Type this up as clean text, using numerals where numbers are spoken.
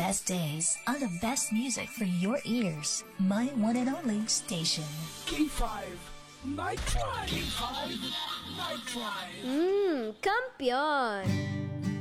best days on the best music for your ears. My one and only station. K5 Night Drive. K5 Night Drive. Campeón.